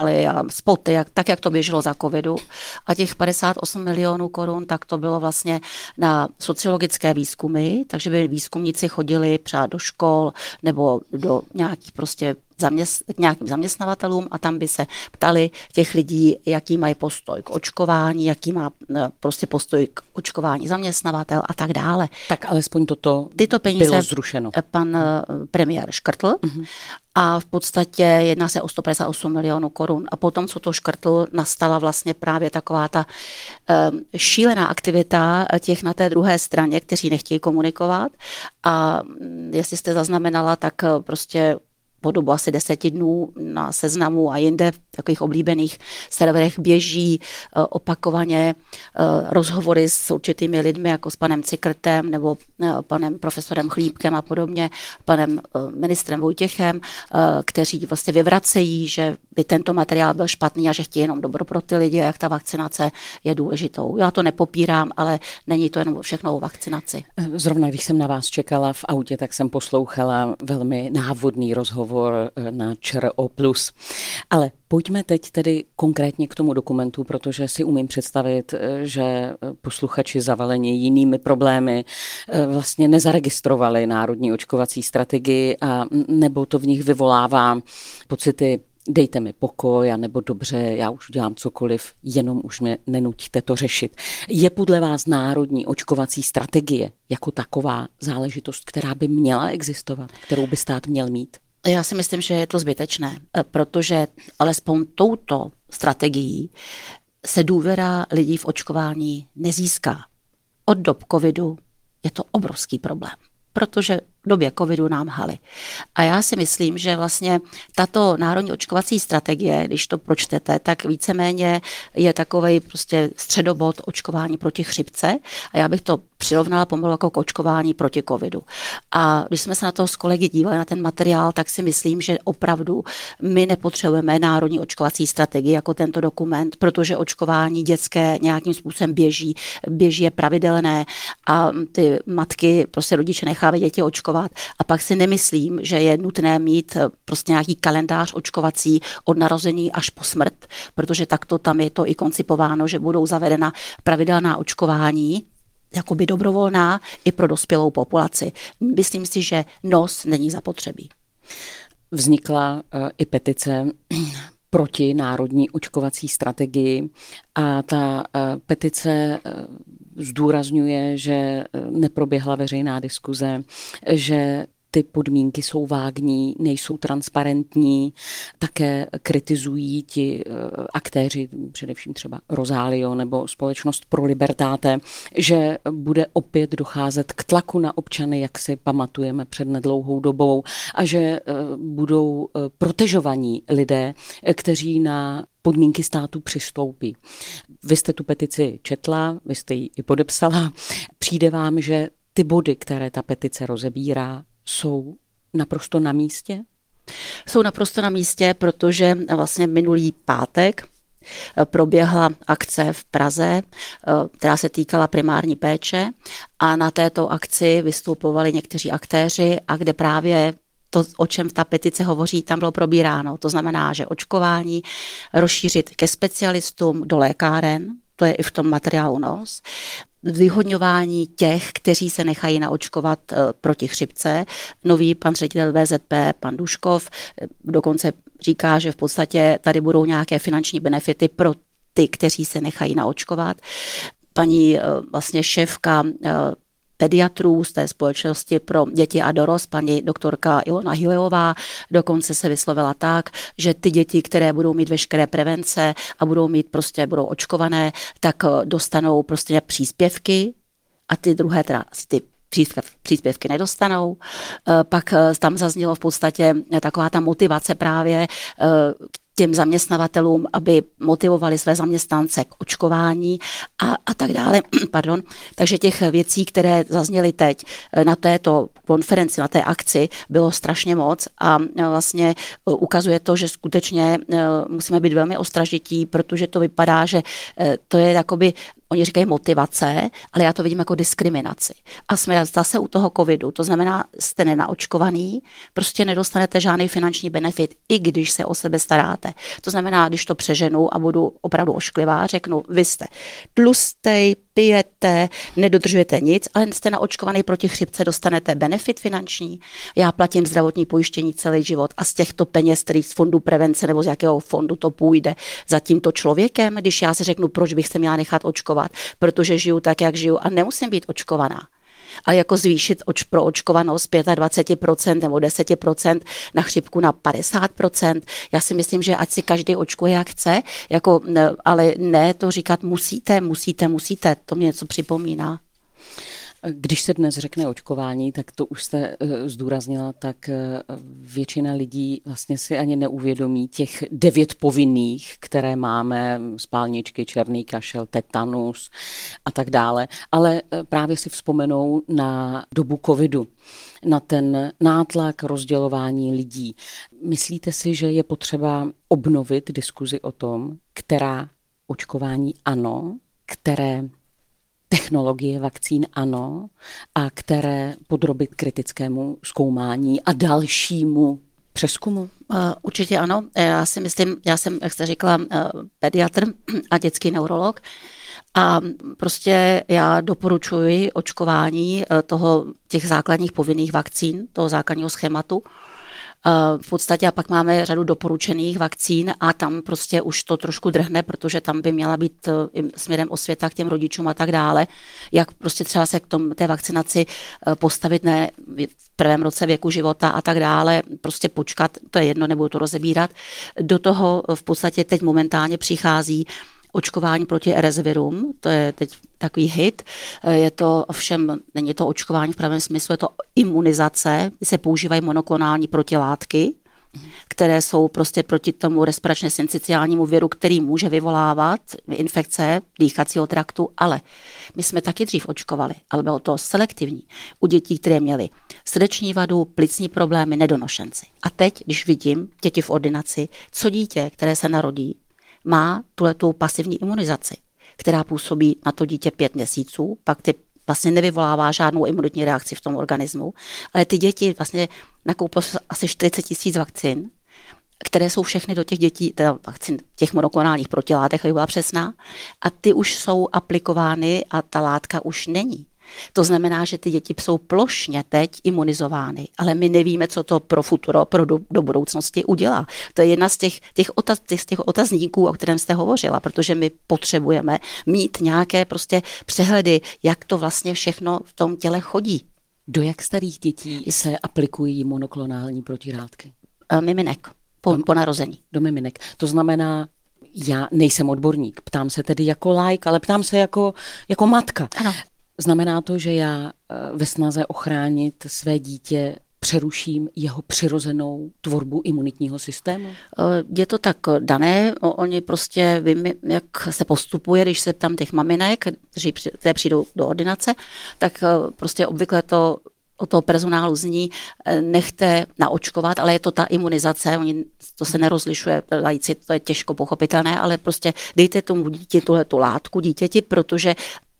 a spoty, tak jak to běželo za covidu. A těch 58 milionů korun, tak to bylo vlastně na sociologické výzkumy, takže by výzkumníci chodili třeba do škol nebo do nějakých prostě k nějakým zaměstnavatelům a tam by se ptali těch lidí, jaký mají postoj k očkování, jaký má prostě postoj k očkování zaměstnavatel a tak dále. Tak alespoň tyto peníze bylo zrušeno. Pan premiér škrtl. A v podstatě jedná se o 158 milionů korun. A potom, co to škrtl, nastala vlastně právě taková ta šílená aktivita těch na té druhé straně, kteří nechtějí komunikovat. A jestli jste zaznamenala, tak prostě po dobu asi 10 dnů na Seznamu a jinde v takových oblíbených serverech běží opakovaně rozhovory s určitými lidmi, jako s panem Cikrtem nebo panem profesorem Chlípkem a podobně, panem ministrem Vojtěchem, kteří vlastně vyvracejí, že by tento materiál byl špatný a že chtějí jenom dobro pro ty lidi a jak ta vakcinace je důležitou. Já to nepopírám, ale není to jenom všechno o vakcinaci. Zrovna když jsem na vás čekala v autě, tak jsem poslouchala velmi návodný rozhovor na ČRO+. Ale pojďme teď tedy konkrétně k tomu dokumentu, protože si umím představit, že posluchači zavaleni jinými problémy vlastně nezaregistrovali národní očkovací strategii a nebo to v nich vyvolává pocity dejte mi pokoj, nebo dobře, já už udělám cokoliv, jenom už mě nenutíte to řešit. Je podle vás národní očkovací strategie jako taková záležitost, která by měla existovat, kterou by stát měl mít? Já si myslím, že je to zbytečné, protože alespoň touto strategií se důvěra lidí v očkování nezíská. Od dob covidu je to obrovský problém, protože v době covidu nám lhali. A já si myslím, že vlastně tato národní očkovací strategie, když to pročtete, tak víceméně je takovej prostě středobod očkování proti chřipce a já bych to přirovnala pomalu jako k očkování proti covidu. A když jsme se na to s kolegy dívali, na ten materiál, tak si myslím, že opravdu my nepotřebujeme národní očkovací strategii jako tento dokument, protože očkování dětské nějakým způsobem běží je pravidelné a ty matky, prostě rodiče nechávají děti očkovat a pak si nemyslím, že je nutné mít prostě nějaký kalendář očkovací od narození až po smrt, protože takto tam je to i koncipováno, že budou zavedena pravidelná očkování, jakoby dobrovolná i pro dospělou populaci. Myslím si, že nos není zapotřebí. Vznikla i petice proti národní očkovací strategii a ta petice zdůrazňuje, že neproběhla veřejná diskuze, že ty podmínky jsou vágní, nejsou transparentní, také kritizují ti aktéři, především třeba Rosalio nebo Společnost pro Libertate, že bude opět docházet k tlaku na občany, jak si pamatujeme před nedlouhou dobou, a že budou protežovaní lidé, kteří na podmínky státu přistoupí. Vy jste tu petici četla, vy jste ji i podepsala. Přijde vám, že ty body, které ta petice rozebírá, jsou naprosto na místě? Jsou naprosto na místě, protože vlastně minulý pátek proběhla akce v Praze, která se týkala primární péče a na této akci vystupovali někteří aktéři a kde právě to, o čem ta petice hovoří, tam bylo probíráno. To znamená, že očkování rozšířit ke specialistům do lékáren, to je i v tom materiálu NOS, vyhodňování těch, kteří se nechají naočkovat proti chřipce. Nový pan ředitel VZP, pan Duškov, dokonce říká, že v podstatě tady budou nějaké finanční benefity pro ty, kteří se nechají naočkovat. Paní vlastně šéfka pediatrů z té společnosti pro děti a dorost, paní doktorka Ilona Hilejová, dokonce se vyslovila tak, že ty děti, které budou mít veškeré prevence a budou očkované, tak dostanou prostě příspěvky a ty druhé teda ty příspěvky nedostanou. Pak tam zaznělo v podstatě taková ta motivace právě těm zaměstnavatelům, aby motivovali své zaměstnance k očkování a tak dále. Pardon. Takže těch věcí, které zazněly teď na této konferenci, na té akci, bylo strašně moc a vlastně ukazuje to, že skutečně musíme být velmi ostražití, protože to vypadá, že to je jakoby oni říkají motivace, ale já to vidím jako diskriminaci. A jsme zase u toho covidu, to znamená, jste nenaočkovaný, prostě nedostanete žádný finanční benefit, i když se o sebe staráte. To znamená, když to přeženu a budu opravdu ošklivá, řeknu, vy jste tlustej, pijete, nedodržujete nic, ale jste naočkovaný proti chřipce, dostanete benefit finanční. Já platím zdravotní pojištění celý život a z těchto peněz, který z fondu prevence nebo z jakého fondu to půjde za tímto člověkem, když já si řeknu, proč bych se měla nechat očkovat, protože žiju tak, jak žiju a nemusím být očkovaná. Ale jako zvýšit pro očkovanost z 25% nebo 10% na chřipku na 50%. Já si myslím, že ať si každý očkuje, jak chce, jako, ale ne to říkat musíte. To mě něco připomíná. Když se dnes řekne očkování, tak to už jste zdůraznila, tak většina lidí vlastně si ani neuvědomí těch 9 povinných, které máme, spálničky, černý kašel, tetanus a tak dále, ale právě si vzpomenou na dobu covidu, na ten nátlak rozdělování lidí. Myslíte si, že je potřeba obnovit diskuzi o tom, která očkování ano, které technologie vakcín ano a které podrobit kritickému zkoumání a dalšímu přezkumu? Určitě ano. Já si myslím, já jsem, jak jste řekla, pediatr a dětský neurolog a prostě já doporučuji očkování těch základních povinných vakcín, toho základního schématu. V podstatě a pak máme řadu doporučených vakcín a tam prostě už to trošku drhne, protože tam by měla být směrem osvěta k těm rodičům a tak dále, jak prostě třeba se k té vakcinaci postavit ne v prvém roce věku života a tak dále, prostě počkat, to je jedno, nebudu to rozebírat. Do toho v podstatě teď momentálně přichází očkování proti RS virům, to je teď takový hit. Je to ovšem, není to očkování v pravém smyslu, je to imunizace, se používají monoklonální protilátky, které jsou prostě proti tomu respiračně syncytiálnímu viru, který může vyvolávat infekce dýchacího traktu, ale my jsme taky dřív očkovali, ale bylo to selektivní u dětí, které měly srdeční vadu, plicní problémy, nedonošenci. A teď, když vidím děti v ordinaci, co dítě, které se narodí, má tuhletu pasivní imunizaci, která působí na to dítě 5 měsíců, pak ty vlastně nevyvolává žádnou imunitní reakci v tom organismu, ale ty děti vlastně nakoupily asi 40 000 vakcín, které jsou všechny do těch dětí, teda vakcín, těch monoklonálních protilátek, aby byla přesná, a ty už jsou aplikovány a ta látka už není. To znamená, že ty děti jsou plošně teď imunizovány, ale my nevíme, co to pro futuro, do budoucnosti udělá. To je jedna z těch otazníků, o kterém jste hovořila, protože my potřebujeme mít nějaké prostě přehledy, jak to vlastně všechno v tom těle chodí. Do jak starých dětí se aplikují monoklonální protilátky? Miminek, po narození. Do miminek. To znamená, já nejsem odborník, ptám se tedy jako laik, ale ptám se jako matka. Ano. Znamená to, že já ve snaze ochránit své dítě přeruším jeho přirozenou tvorbu imunitního systému? Je to tak dané, oni prostě vím, jak se postupuje, když se ptám těch maminek, které přijdou do ordinace, tak prostě obvykle to od toho personálu zní, nechte naočkovat, ale je to ta imunizace, to se nerozlišuje, laici, to je těžko pochopitelné, ale prostě dejte tomu dítěti tuhletu látku dítěti, protože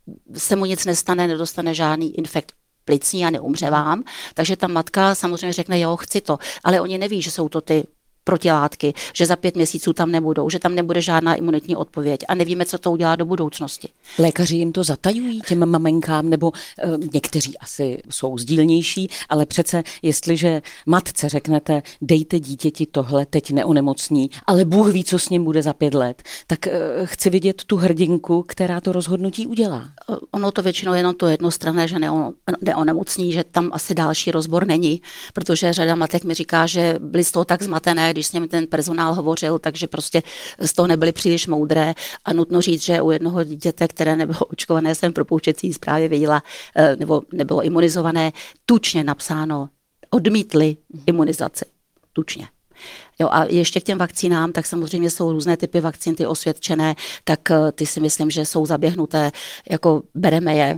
se mu nic nestane, nedostane žádný infekt plicní a neumře vám. Takže ta matka samozřejmě řekne, jo, chci to. Ale oni neví, že jsou to ty protilátky, že za 5 měsíců tam nebudou, že tam nebude žádná imunitní odpověď a nevíme, co to udělá do budoucnosti. Lékaři jim to zatajují těm maminkám, nebo někteří asi jsou sdílnější, ale přece jestliže matce řeknete, dejte dítěti tohle, teď neonemocní, ale Bůh ví, co s ním bude za 5 let, tak chci vidět tu hrdinku, která to rozhodnutí udělá. Ono to většinou jenom to jednostranné, že neonemocní, že tam asi další rozbor není, protože řada matek mi říká, že byly z toho tak zmatené, když s ním ten personál hovořil, takže prostě z toho nebyly příliš moudré a nutno říct, že u jednoho dítěte, které nebylo očkované, jsem pro poučecí zprávě viděla, nebo nebylo imunizované, tučně napsáno, odmítli imunizaci. Tučně. Jo, a ještě k těm vakcínám, tak samozřejmě jsou různé typy vakcín, ty osvědčené, tak ty si myslím, že jsou zaběhnuté, jako bereme je,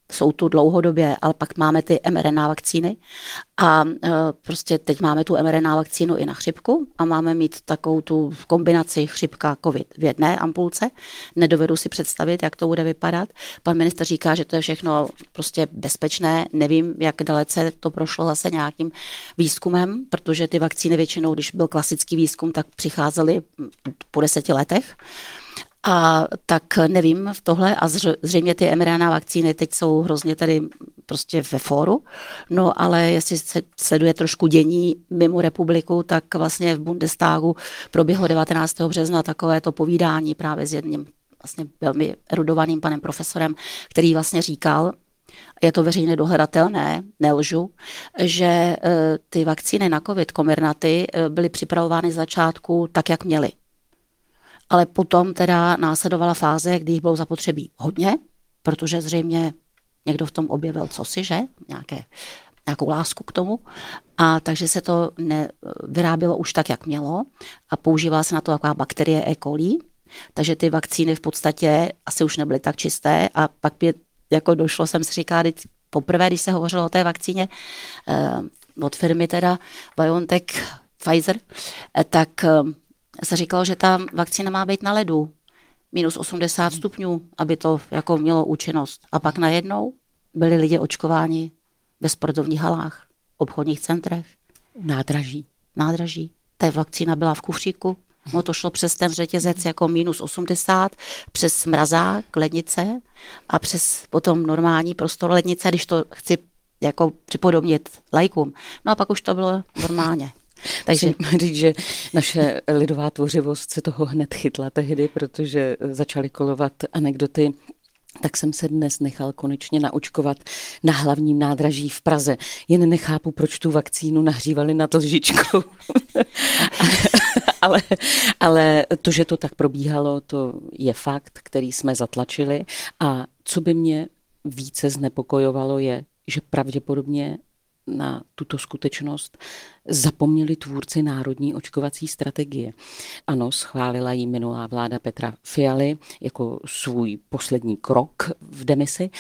jsou tu dlouhodobě, ale pak máme ty mRNA vakcíny a prostě teď máme tu mRNA vakcínu i na chřipku a máme mít takovou tu kombinaci chřipka COVID v jedné ampulce. Nedovedu si představit, jak to bude vypadat. Pan ministr říká, že to je všechno prostě bezpečné. Nevím, jak dalece to prošlo zase nějakým výzkumem, protože ty vakcíny většinou, když byl klasický výzkum, tak přicházely po 10 letech. A tak nevím v tohle a zřejmě ty mRNA vakcíny teď jsou hrozně tady prostě ve fóru, no ale jestli se sleduje trošku dění mimo republiku, tak vlastně v Bundestagu proběhlo 19. března takové to povídání právě s jedním vlastně velmi erudovaným panem profesorem, který vlastně říkal, je to veřejně dohledatelné, nelžu, že ty vakcíny na COVID, Comirnaty, byly připravovány z začátku tak, jak měly. Ale potom teda následovala fáze, kdy jich bylo zapotřebí hodně, protože zřejmě někdo v tom objevil cosi, že? Nějakou lásku k tomu. A takže se to vyrábělo už tak, jak mělo a používala se na to taková bakterie E. coli. Takže ty vakcíny v podstatě asi už nebyly tak čisté a pak jako došlo, jsem si říkala, poprvé, když se hovořilo o té vakcíně od firmy teda BioNTech, Pfizer, tak se říkalo, že ta vakcína má být na ledu, minus 80 stupňů, aby to jako mělo účinnost. A pak najednou byli lidi očkováni ve sportovních halách, obchodních centrech. Nádraží. Ta vakcína byla v kufříku. No to šlo přes ten řetězec jako minus 80, přes mrazák, lednice a přes potom normální prostor lednice, když to chci jako připodobnit laikům. No a pak už to bylo normálně. Takže říct, že naše lidová tvořivost se toho hned chytla tehdy, protože začaly kolovat anekdoty. Tak jsem se dnes nechal konečně naočkovat na hlavním nádraží v Praze. Jen nechápu, proč tu vakcínu nahřívali nad lžičkou. ale to, že to tak probíhalo, to je fakt, který jsme zatlačili. A co by mě více znepokojovalo je, že pravděpodobně na tuto skutečnost zapomněli tvůrci národní očkovací strategie. Ano, schválila ji minulá vláda Petra Fialy jako svůj poslední krok v demisi,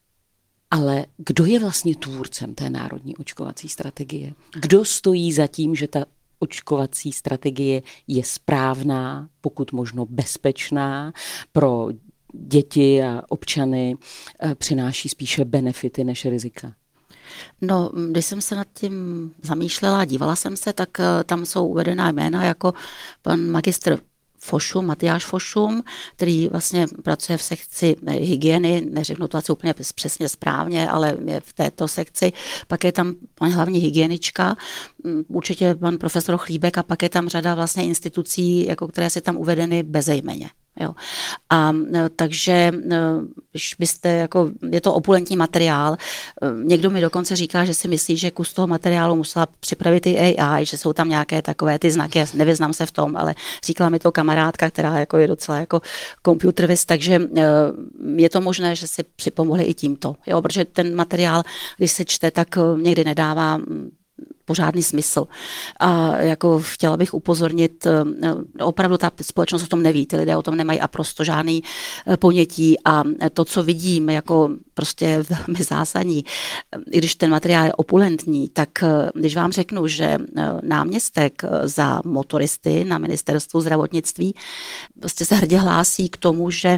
ale kdo je vlastně tvůrcem té národní očkovací strategie? Kdo stojí za tím, že ta očkovací strategie je správná, pokud možno bezpečná pro děti a občany, přináší spíše benefity než rizika? No, když jsem se nad tím zamýšlela, dívala jsem se, tak tam jsou uvedená jména jako pan magistr Fošum, Matyáš Fošum, který vlastně pracuje v sekci hygieny, neřeknu to asi úplně přesně správně, ale je v této sekci. Pak je tam pan hlavní hygienička, určitě pan profesor Chlíbek a pak je tam řada vlastně institucí, jako které jsou tam uvedeny bezejmenně. Jo. A takže, když byste, jako, je to opulentní materiál, někdo mi dokonce říká, že si myslí, že kus toho materiálu musela připravit i AI, že jsou tam nějaké takové ty znaky, nevyznám se v tom, ale říkala mi to kamarádka, která jako je docela jako computerist, takže je to možné, že si připomohli i tímto, jo, protože ten materiál, když se čte, tak někdy nedává pořádný smysl. A jako chtěla bych upozornit, opravdu ta společnost o tom neví, ty lidé o tom nemají a prosto žádný ponětí a to, co vidím, jako prostě velmi zásadní, i když ten materiál je opulentní, tak když vám řeknu, že náměstek za motoristy na ministerstvu zdravotnictví prostě se hrdě hlásí k tomu, že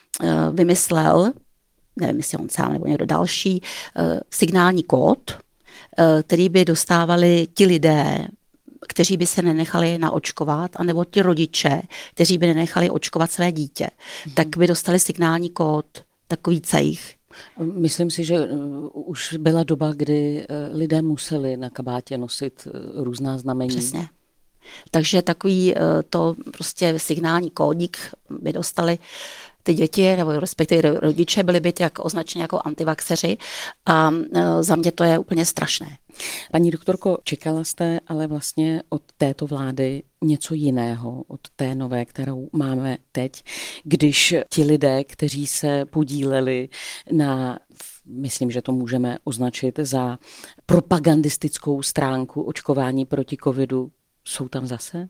vymyslel, nevím, jestli on sám nebo někdo další, signální kód, který by dostávali ti lidé, kteří by se nenechali naočkovat, anebo ti rodiče, kteří by nenechali očkovat své dítě, tak by dostali signální kód, takový cejch. Myslím si, že už byla doba, kdy lidé museli na kabátě nosit různá znamení. Přesně. Takže takový to prostě signální kódík by dostali ty děti, nebo respektive rodiče, byli by jak označeni jako antivaxeři a za mě to je úplně strašné. Paní doktorko, čekala jste ale vlastně od této vlády něco jiného, od té nové, kterou máme teď, když ti lidé, kteří se podíleli na, myslím, že to můžeme označit za propagandistickou stránku očkování proti covidu, jsou tam zase?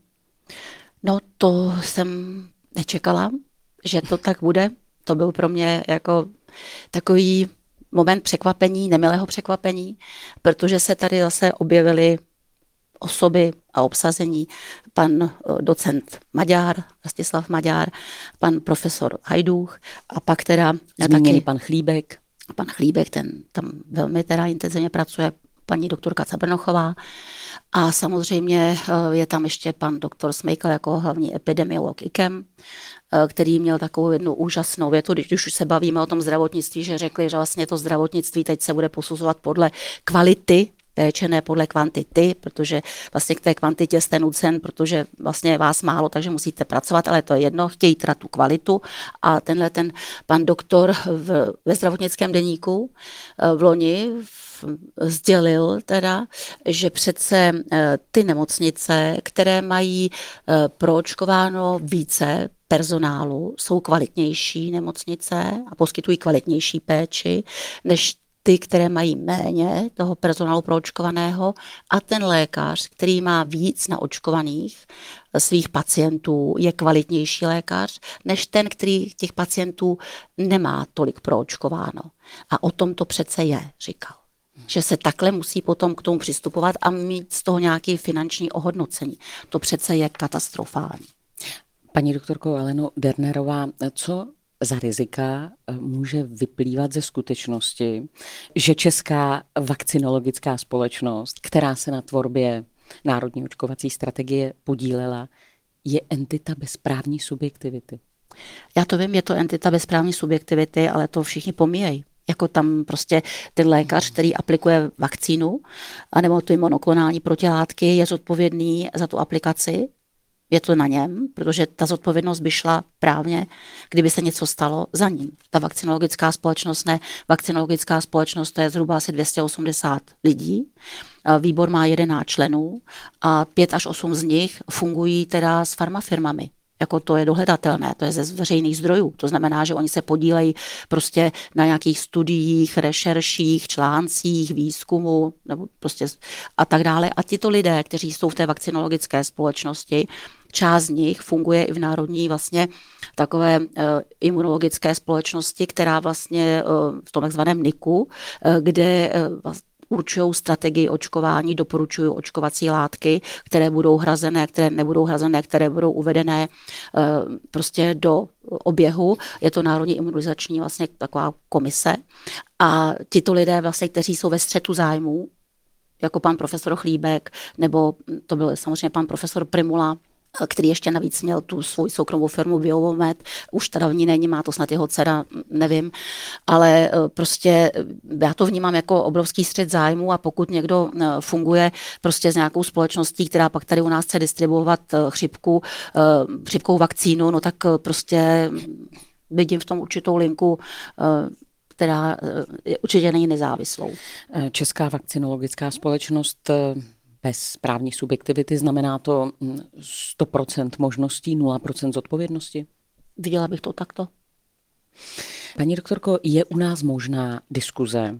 No to jsem nečekala, že to tak bude. To byl pro mě jako takový moment překvapení, nemilého překvapení, protože se tady zase objevily osoby a obsazení, pan docent Maďar, Rastislav Maďar, pan profesor Hajdúch a pak teda Zmíněný taky pan Chlíbek, pan Chlíbek, ten tam velmi teda intenzivně pracuje, paní doktorka Cabrnochová a samozřejmě je tam ještě pan doktor Smejkal jako hlavní epidemiolog IKEM, který měl takovou jednu úžasnou větu, když už se bavíme o tom zdravotnictví, že řekli, že vlastně to zdravotnictví teď se bude posuzovat podle kvality péče, ne podle kvantity, protože vlastně k té kvantitě jste nucen, protože vlastně je vás málo, takže musíte pracovat, ale to je jedno, chtějí teda tu kvalitu a ten pan doktor ve zdravotnickém deníku v loni sdělil teda, že přece ty nemocnice, které mají proočkováno více personálu, jsou kvalitnější nemocnice a poskytují kvalitnější péči, než ty, které mají méně toho personálu proočkovaného a ten lékař, který má víc naočkovaných svých pacientů, je kvalitnější lékař, než ten, který těch pacientů nemá tolik proočkováno. A o tom to přece je, říkal. Že se takhle musí potom k tomu přistupovat a mít z toho nějaké finanční ohodnocení. To přece je katastrofální. Paní doktorko Aleno Dernerová, co za rizika může vyplývat ze skutečnosti, že Česká vakcinologická společnost, která se na tvorbě národní očkovací strategie podílela, je entita bez právní subjektivity? Já to vím, je to entita bez právní subjektivity, ale to všichni pomíjejí. Jako tam prostě ten lékař, který aplikuje vakcínu, anebo ty monoklonální protilátky, je zodpovědný za tu aplikaci. Je to na něm, protože ta zodpovědnost by šla právně, kdyby se něco stalo za ním. Ta vakcinologická společnost ne. Vakcinologická společnost to je zhruba asi 280 lidí. Výbor má 11 členů a 5 až 8 z nich fungují teda s farmafirmami. Jako to je dohledatelné, to je ze veřejných zdrojů. To znamená, že oni se podílejí prostě na nějakých studiích, rešerších, článcích, výzkumu nebo prostě a tak dále. A tito lidé, kteří jsou v té vakcinologické společnosti, část z nich funguje i v národní vlastně takové imunologické společnosti, která vlastně v tom takzvaném NICu, kde určují strategii očkování, doporučují očkovací látky, které budou hrazené, které nebudou hrazené, které budou uvedené prostě do oběhu. Je to Národní imunizační vlastně taková komise. A tito lidé vlastně, kteří jsou ve střetu zájmů, jako pan profesor Chlíbek, nebo to byl samozřejmě pan profesor Primula, který ještě navíc měl tu svou soukromou firmu Biovomed, už teda v ní není, má to snad jeho dcera, nevím, ale prostě já to vnímám jako obrovský střet zájmu a pokud někdo funguje prostě s nějakou společností, která pak tady u nás chce distribuovat chřipkovou vakcínu, no tak prostě vidím v tom určitou linku, která určitě není nezávislou. Česká vakcinologická společnost bez právní subjektivity znamená to 100% možností, 0% zodpovědnosti? Viděla bych to takto. Paní doktorko, je u nás možná diskuze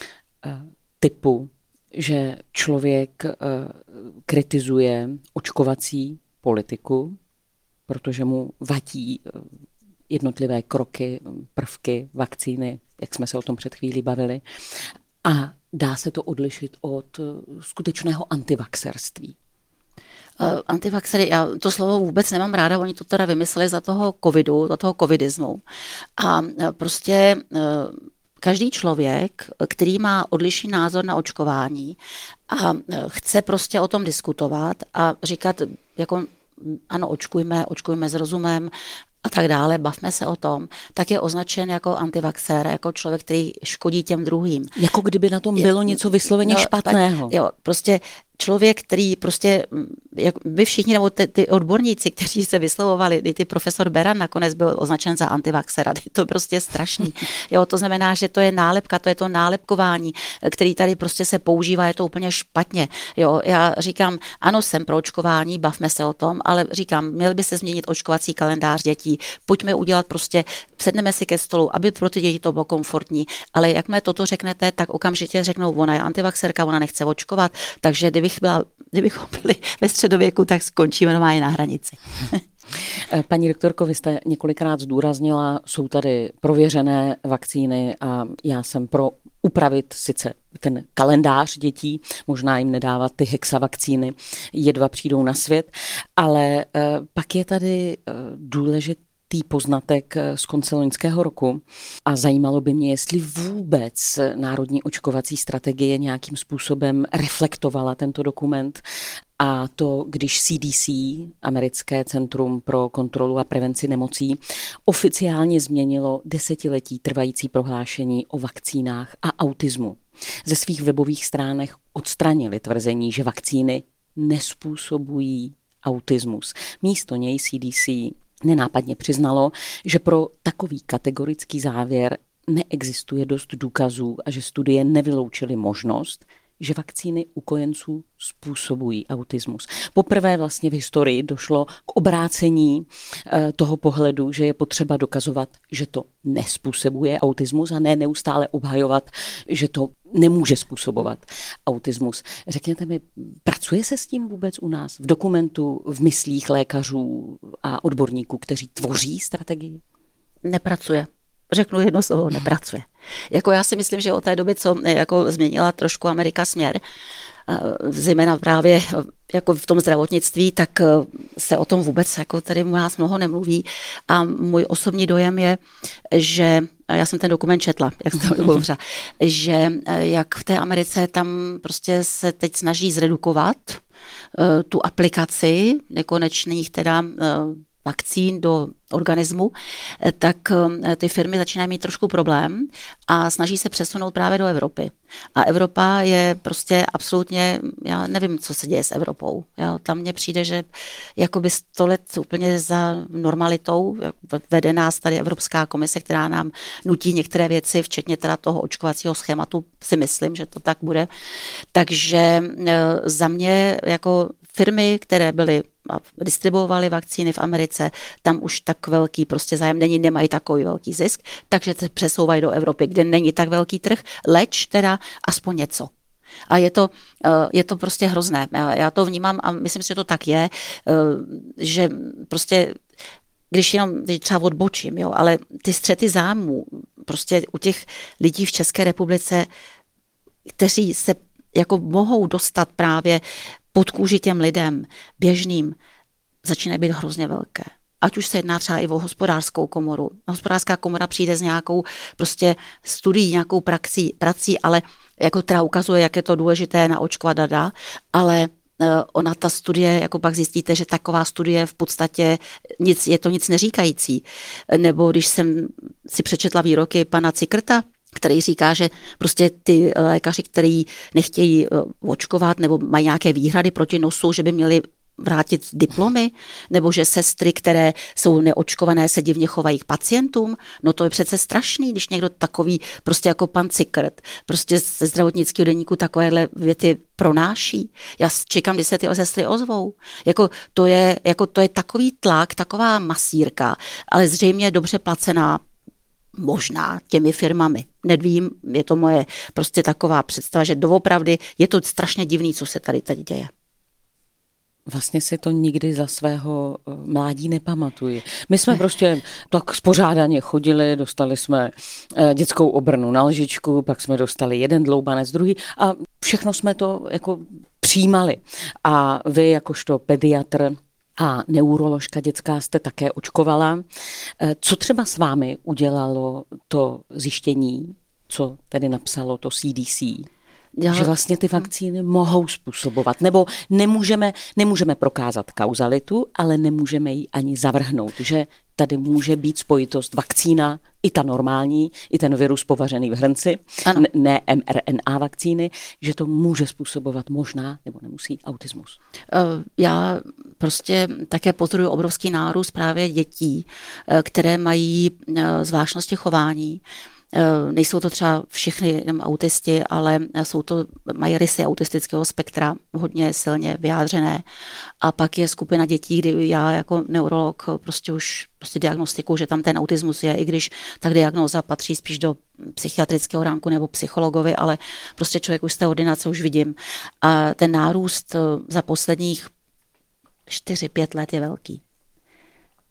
typu, že člověk kritizuje očkovací politiku, protože mu vadí jednotlivé kroky, prvky, vakcíny, jak jsme se o tom před chvílí bavili, a dá se to odlišit od skutečného antivaxerství? Antivaxery, já to slovo vůbec nemám ráda, oni to teda vymysleli za toho covidu, za toho covidismu. A prostě každý člověk, který má odlišný názor na očkování a chce prostě o tom diskutovat a říkat, jako ano, očkujme s rozumem, a tak dále, bavme se o tom, tak je označen jako antivaxér, jako člověk, který škodí těm druhým. Jako kdyby na tom bylo něco vysloveně špatného. Jo, prostě člověk, který prostě, jak vy všichni, nebo ty odborníci, kteří se vyslovovali, ty profesor Beran nakonec byl označen za antivaxera, to je prostě strašný. Jo, to znamená, že to je nálepka, to je to nálepkování, který tady prostě se používá, je to úplně špatně. Jo, já říkám, ano, jsem pro očkování, bavme se o tom, ale říkám, měl by se změnit očkovací kalendář dětí, pojďme udělat prostě, sedneme si ke stolu, aby pro ty děti to bylo komfortní, ale jakmile toto řeknete, tak okamžitě řeknou, ona je antivaxerka, ona nechce očkovat, takže kdybychom byli ve středověku, tak skončíme normálně na hranici. Paní doktorko, vy jste několikrát zdůraznila, jsou tady prověřené vakcíny a já jsem pro upravit sice ten kalendář dětí, možná jim nedávat ty hexavakcíny, jedva přijdou na svět, ale pak je tady důležitý poznatek z konce loňského roku a zajímalo by mě, jestli vůbec národní očkovací strategie nějakým způsobem reflektovala tento dokument. A to, když CDC, Americké centrum pro kontrolu a prevenci nemocí, oficiálně změnilo desetiletí trvající prohlášení o vakcínách a autismu. Ze svých webových stránek odstranili tvrzení, že vakcíny nespůsobují autismus. Místo něj CDC nenápadně přiznalo, že pro takový kategorický závěr neexistuje dost důkazů a že studie nevyloučily možnost, že vakcíny u kojenců způsobují autismus. Poprvé vlastně v historii došlo k obrácení toho pohledu, že je potřeba dokazovat, že to nespůsobuje autismus a ne neustále obhajovat, že to nemůže způsobovat autismus. Řekněte mi, pracuje se s tím vůbec u nás v dokumentu, v myslích lékařů a odborníků, kteří tvoří strategii? Nepracuje. Řeknu jedno slovo, nepracuje. Jako já si myslím, že od té doby, co jako změnila trošku Amerika směr, zejména právě jako v tom zdravotnictví, tak se o tom vůbec jako tady u nás mnoho nemluví. A můj osobní dojem je, že já jsem ten dokument četla, jak jsem to hovořila, že jak v té Americe tam prostě se teď snaží zredukovat tu aplikaci nekonečných teda vakcín do organismu, tak ty firmy začínají mít trošku problém a snaží se přesunout právě do Evropy. A Evropa je prostě absolutně, já nevím, co se děje s Evropou. Tam mně přijde, že jakoby 100 let úplně za normalitou vede nás tady Evropská komise, která nám nutí některé věci, včetně teda toho očkovacího schématu, si myslím, že to tak bude. Takže za mě jako firmy, které byly a distribuovali vakcíny v Americe, tam už tak velký prostě zájem není, nemají takový velký zisk, takže se přesouvají do Evropy, kde není tak velký trh, leč teda aspoň něco. A je to prostě hrozné. Já to vnímám a myslím si, že to tak je, že prostě když jenom třeba odbočím, jo, ale ty střety zájmů prostě u těch lidí v České republice, kteří se jako mohou dostat právě pod kůži těm lidem běžným, začínají být hrozně velké. Ať už se jedná třeba i o hospodářskou komoru. Hospodářská komora přijde s nějakou prostě studií, nějakou prací, ale jako teda ukazuje, jak je to důležité naočkovat dada, ale ona ta studie, jako pak zjistíte, že taková studie v podstatě je to nic neříkající. Nebo když jsem si přečetla výroky pana Cikrta, který říká, že prostě ty lékaři, kteří nechtějí očkovat nebo mají nějaké výhrady proti nosu, že by měli vrátit diplomy, nebo že sestry, které jsou neočkované, se divně chovají k pacientům. No to je přece strašný, když někdo takový, prostě jako pan Cikrt, prostě ze zdravotnického deníku takovéhle věty pronáší. Já čekám, kdy se ty sestry ozvou. To je takový tlak, taková masírka, ale zřejmě dobře placená možná těmi firmami. Nevím, je to moje prostě taková představa, že doopravdy je to strašně divný, co se tady teď děje. Vlastně si to nikdy za svého mládí nepamatuji. My jsme prostě tak spořádaně chodili, dostali jsme dětskou obrnu na lžičku, pak jsme dostali jeden dloubanec, druhý a všechno jsme to jako přijímali. A vy jakožto pediatr a neuroložka dětská jste také očkovala. Co třeba s vámi udělalo to zjištění, co tedy napsalo to CDC? Že vlastně ty vakcíny mohou způsobovat, nebo nemůžeme prokázat kauzalitu, ale nemůžeme ji ani zavrhnout, že tady může být spojitost vakcína, i ta normální, i ten virus povařený v hrnci, ne mRNA vakcíny, že to může způsobovat možná, nebo nemusí, autismus. Já prostě také pozoruju obrovský nárůst právě dětí, které mají zvláštnosti chování. Nejsou to třeba všechny autisti, ale mají rysy autistického spektra hodně silně vyjádřené. A pak je skupina dětí, kdy já jako neurolog prostě už diagnostikuju, že tam ten autismus je, i když ta diagnóza patří spíš do psychiatrického ránku nebo psychologovi, ale prostě člověk už z té ordinace už vidím. A ten nárůst za posledních 4-5 let je velký.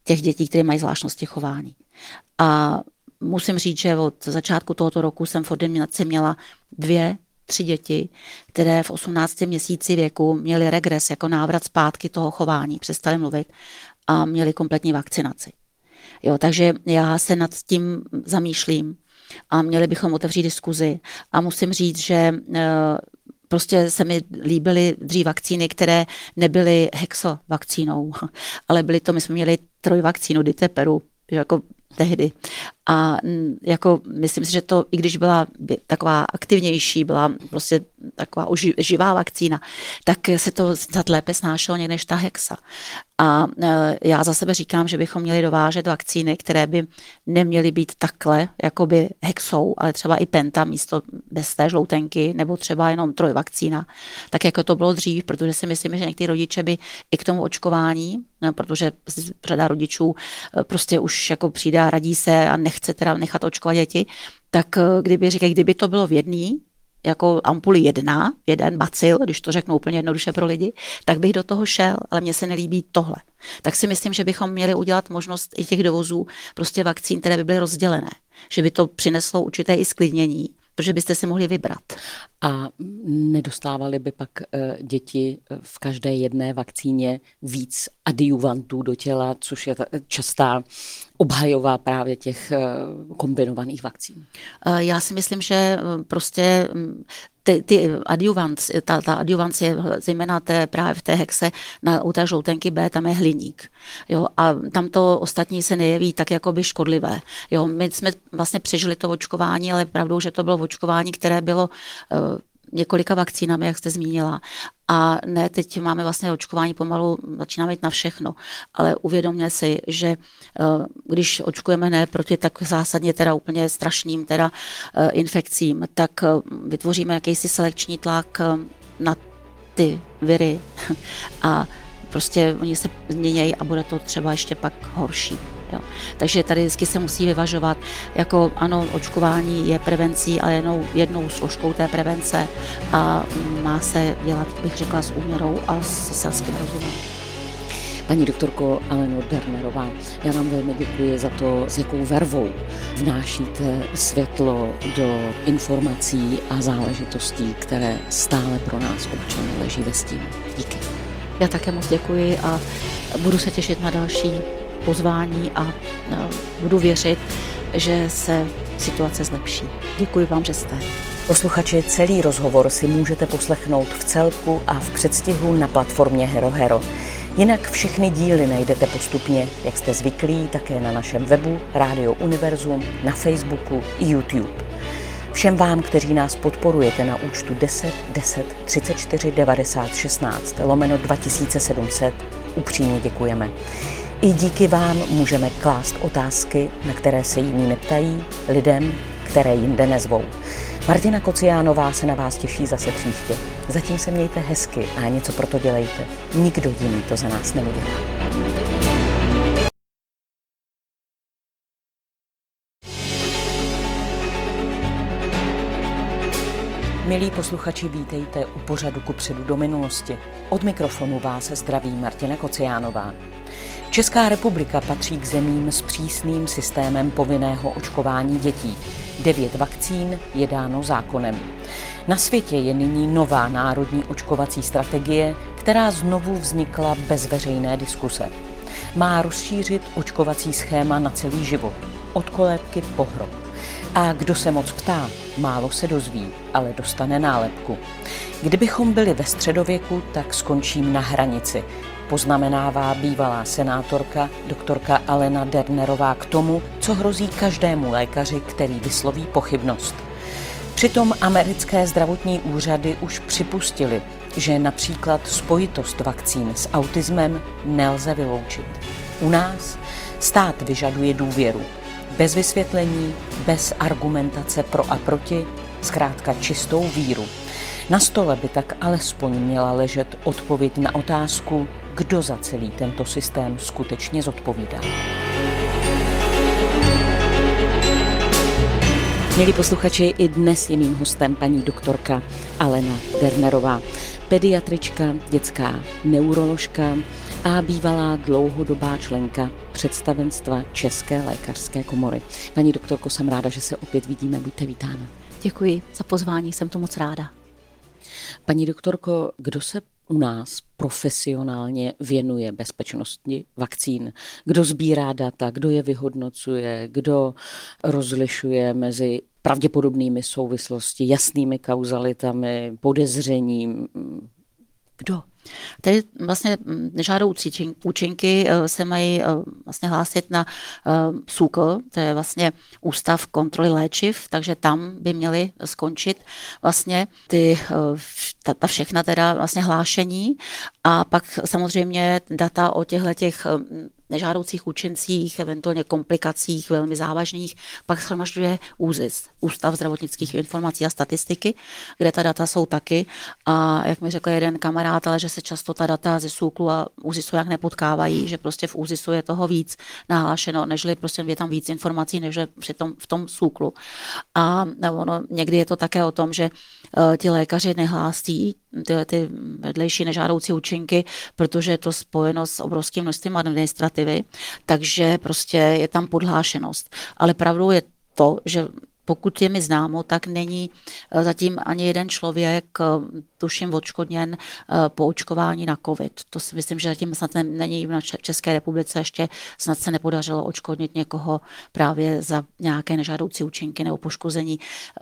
těch dětí, které mají zvláštnosti chování. A musím říct, že od začátku tohoto roku jsem v ordinaci měla 2, 3 děti, které v 18 měsíci věku měly regres, jako návrat zpátky toho chování, přestali mluvit a měli kompletní vakcinaci. Jo, takže já se nad tím zamýšlím a měli bychom otevřít diskuzi. A musím říct, že prostě se mi líbily dřív vakcíny, které nebyly hexovakcínou, ale byly to, my jsme měli 3 vakcínu diteperu, jako tehdy. A jako myslím si, že to, i když byla taková aktivnější, byla prostě taková živá vakcína, tak se to snad lépe snášelo někde než ta hexa. A já za sebe říkám, že bychom měli dovážet vakcíny, které by neměly být takhle, jakoby hexou, ale třeba i penta místo bez té žloutenky, nebo třeba jenom 3 vakcína, tak jako to bylo dřív, protože si myslím, že někteří rodiče by i k tomu očkování, protože řada rodičů prostě už jako přijde a radí se a nechce teda nechat očkovat děti, tak kdyby to bylo v jedný, jako ampuli jeden bacil, když to řeknu úplně jednoduše pro lidi, tak bych do toho šel, ale mně se nelíbí tohle. Tak si myslím, že bychom měli udělat možnost i těch dovozů prostě vakcín, které by byly rozdělené. Že by to přineslo určité i sklidnění, protože byste si mohli vybrat. A nedostávali by pak děti v každé jedné vakcíně víc adjuvantů do těla, což je častá obhajová právě těch kombinovaných vakcín? Já si myslím, že prostě ta adjuvancie, zejména právě v té hexe u té žloutenky B, tam je hliník. Jo, a tam to ostatní se nejeví tak jako by škodlivé. Jo, my jsme vlastně přežili to očkování, ale pravdou, že to bylo očkování, které bylo několika vakcínami, jak jste zmínila. A ne, teď máme vlastně očkování pomalu, začínáme jít na všechno, ale uvědomme si, že když očkujeme ne proti tak zásadně teda úplně strašným teda infekcím, tak vytvoříme jakýsi selekční tlak na ty viry a prostě oni se změnějí a bude to třeba ještě pak horší. Jo. Takže tady vždycky se musí vyvažovat, jako ano, očkování je prevencí, ale jednou složkou té prevence a má se dělat, bych řekla, s úměrou a se selským rozumem. Paní doktorko Aleno Dernerová, já vám velmi děkuji za to, s jakou vervou vnášíte světlo do informací a záležitostí, které stále pro nás občany leží ve stínu. Díky. Já také moc děkuji a budu se těšit na další pozvání a budu věřit, že se situace zlepší. Děkuji vám, že jste. Posluchači, celý rozhovor si můžete poslechnout v celku a v předstihu na platformě HeroHero. Jinak všechny díly najdete postupně, jak jste zvyklí, také na našem webu Rádio Univerzum, na Facebooku i YouTube. Všem vám, kteří nás podporujete na účtu 10 10 34 90 16 lomeno 2700, upřímně děkujeme. I díky vám můžeme klást otázky, na které se jiní neptají, lidem, které jinde nezvou. Martina Kociánová se na vás těší zase příště. Zatím se mějte hezky a něco pro to dělejte. Nikdo jiný to za nás neudělá. Milí posluchači, vítejte u pořadu Kupředu do minulosti. Od mikrofonu vás zdraví Martina Kociánová. Česká republika patří k zemím s přísným systémem povinného očkování dětí. 9 vakcín je dáno zákonem. Na světě je nyní nová národní očkovací strategie, která znovu vznikla bez veřejné diskuse. Má rozšířit očkovací schéma na celý život, od kolébky po hrob. A kdo se moc ptá, málo se dozví, ale dostane nálepku. Kdybychom byli ve středověku, tak skončím na hranici, poznamenává bývalá senátorka doktorka Alena Dernerová k tomu, co hrozí každému lékaři, který vysloví pochybnost. Přitom americké zdravotní úřady už připustily, že například spojitost vakcín s autismem nelze vyloučit. U nás stát vyžaduje důvěru. Bez vysvětlení, bez argumentace pro a proti, zkrátka čistou víru. Na stole by tak alespoň měla ležet odpověď na otázku, kdo za celý tento systém skutečně zodpovídá. Milí posluchači, i dnes je mým hostem paní doktorka Alena Dernerová, pediatrička, dětská neuroložka a bývalá dlouhodobá členka představenstva České lékařské komory. Paní doktorko, jsem ráda, že se opět vidíme, buďte vítána. Děkuji za pozvání, jsem to moc ráda. Paní doktorko, kdo se u nás profesionálně věnuje bezpečnosti vakcín? Kdo sbírá data, kdo je vyhodnocuje, kdo rozlišuje mezi pravděpodobnými souvislosti, jasnými kauzalitami, podezřením? Kdo? Tedy vlastně nežádoucí účinky se mají vlastně hlásit na SÚKL, to je vlastně Ústav kontroly léčiv, takže tam by měly skončit vlastně ta všechna teda vlastně hlášení a pak samozřejmě data o těch nežádoucích účincích, eventuálně komplikacích velmi závažných, pak shromažďuje ÚZIS, Ústav zdravotnických informací a statistiky, kde ta data jsou taky. A jak mi řekl jeden kamarád, ale že se často ta data ze SÚKLu a ÚZISu jak nepotkávají, že prostě v ÚZISu je toho víc nahlášeno, nežli prostě je tam víc informací, než v tom SÚKLu. A ono, někdy je to také o tom, že ti lékaři nehlásí ty vedlejší nežádoucí účinky, protože je to spojeno s obrovským množstvím administrativy, takže prostě je tam podhlášenost. Ale pravdou je to, že pokud je mi známo, tak není zatím ani jeden člověk, tuším, odškodněn po očkování na COVID. To si myslím, že zatím snad není v České republice, ještě snad se nepodařilo odškodnit někoho právě za nějaké nežádoucí účinky nebo poškození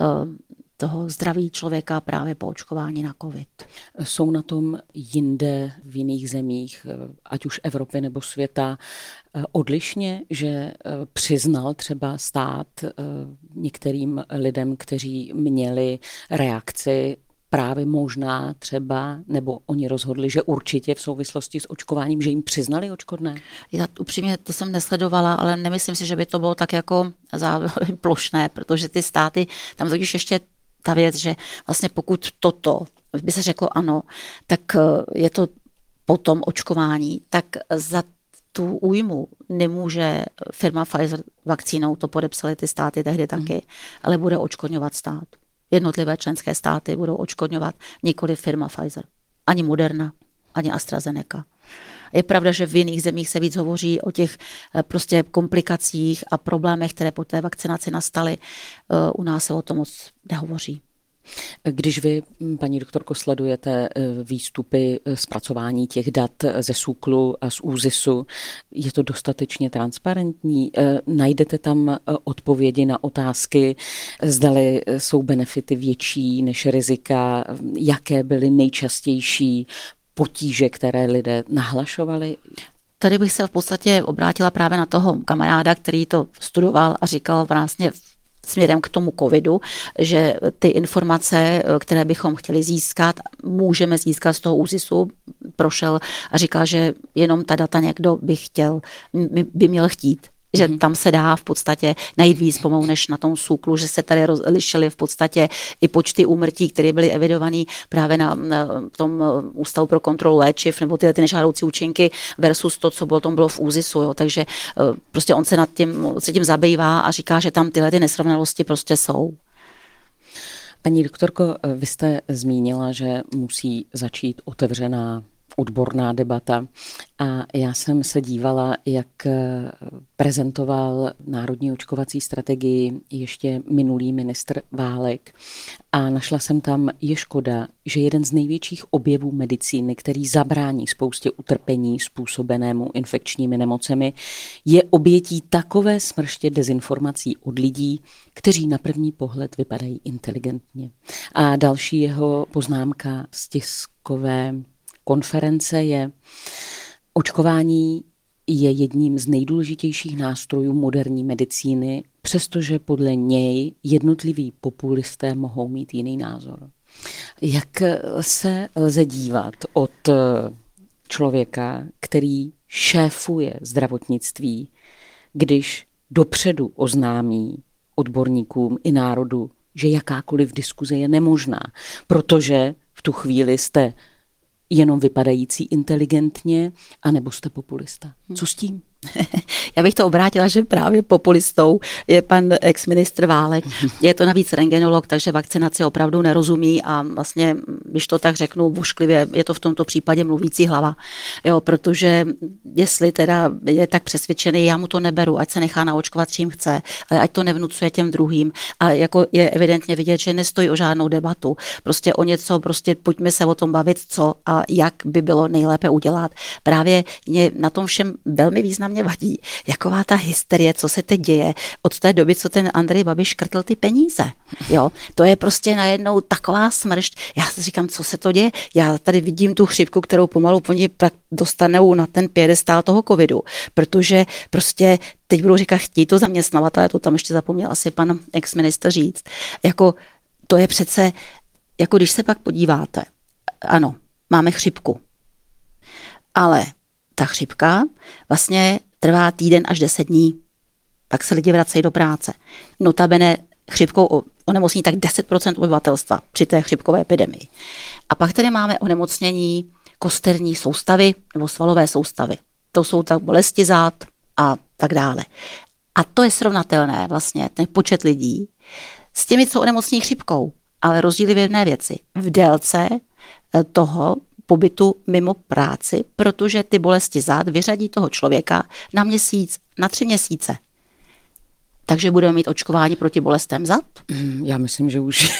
toho zdraví člověka právě po očkování na COVID. Jsou na tom jinde v jiných zemích, ať už Evropy nebo světa, odlišně, že přiznal třeba stát některým lidem, kteří měli reakci právě možná třeba, nebo oni rozhodli, že určitě v souvislosti s očkováním, že jim přiznali odškodné? Já upřímně to jsem nesledovala, ale nemyslím si, že by to bylo tak jako plošné, protože ty státy, tam totiž ještě ta věc, že vlastně pokud toto by se řeklo ano, tak je to potom očkování, tak za tu újmu nemůže firma Pfizer vakcínou, to podepsali ty státy tehdy taky, ale bude odškodňovat stát. Jednotlivé členské státy budou odškodňovat, nikoli firma Pfizer. Ani Moderna, ani AstraZeneca. Je pravda, že v jiných zemích se víc hovoří o těch prostě komplikacích a problémech, které po té vakcinaci nastaly. U nás se o tom moc nehovoří. Když vy, paní doktorko, sledujete výstupy zpracování těch dat ze SÚKLu a z ÚZISu, je to dostatečně transparentní? Najdete tam odpovědi na otázky, zdali jsou benefity větší než rizika, jaké byly nejčastější potíže, které lidé nahlašovali? Tady bych se v podstatě obrátila právě na toho kamaráda, který to studoval a říkal vlastně směrem k tomu covidu, že ty informace, které bychom chtěli získat, můžeme získat z toho ÚZISu, prošel a říkal, že jenom ta data někdo by měl chtít. Že tam se dá v podstatě najít víc pomou než na tom SÚKLu, že se tady rozlišily v podstatě i počty úmrtí, které byly evidované právě na tom Ústavu pro kontrolu léčiv nebo ty nežádoucí účinky versus to, co bylo v ÚZISu. Jo. Takže prostě on se tím zabývá a říká, že tam tyhle ty nesrovnalosti prostě jsou. Paní doktorko, vy jste zmínila, že musí začít otevřená odborná debata a já jsem se dívala, jak prezentoval národní očkovací strategii ještě minulý ministr Válek a našla jsem tam, je škoda, že jeden z největších objevů medicíny, který zabrání spoustě utrpení způsobenému infekčními nemocemi, je obětí takové smrště dezinformací od lidí, kteří na první pohled vypadají inteligentně. A další jeho poznámka z tiskové konference je: očkování je jedním z nejdůležitějších nástrojů moderní medicíny, přestože podle něj jednotliví populisté mohou mít jiný názor. Jak se lze dívat od člověka, který šéfuje zdravotnictví, když dopředu oznámí odborníkům i národu, že jakákoliv diskuze je nemožná, protože v tu chvíli jste jenom vypadající inteligentně, anebo jste populista. Co s tím? Já bych to obrátila, že právě populistou je pan ex-ministr Válek. Je to navíc rentgenolog, takže vakcinaci opravdu nerozumí a vlastně, když to tak řeknu vošklivě, je to v tomto případě mluvící hlava. Jo, protože jestli teda je tak přesvědčený, já mu to neberu, ať se nechá naočkovat čím chce, ale ať to nevnucuje těm druhým. A jako je evidentně vidět, že nestojí o žádnou debatu. Prostě o něco, prostě pojďme se o tom bavit, co a jak by bylo nejlépe udělat. Právě mě na tom všem velmi významně vadí, jaková ta hysterie, co se teď děje od té doby, co ten Andrej Babiš škrtl ty peníze. Jo, to je prostě najednou taková smršť. Já si říkám, co se to děje? Já tady vidím tu chřipku, kterou pomalu oni dostanou na ten piedestál toho covidu, protože prostě teď budou říkat, chtít to zaměstnavatelé, to tam ještě zapomněl asi pan ex-ministr říct. Jako, to je přece, jako když se pak podíváte, ano, máme chřipku, ale ta chřipka vlastně trvá týden až 10 dní. Pak se lidi vracejí do práce. Notabene chřipkou onemocní tak 10% obyvatelstva při té chřipkové epidemii. A pak tady máme onemocnění kosterní soustavy nebo svalové soustavy. To jsou tak bolesti zád a tak dále. A to je srovnatelné vlastně, ten počet lidí, s těmi, co onemocní chřipkou. Ale rozdíl je v jedné věci. V délce toho pobytu mimo práci, protože ty bolesti zád vyřadí toho člověka na měsíc, na 3 měsíce. Takže budeme mít očkování proti bolestem zad? Já myslím, že už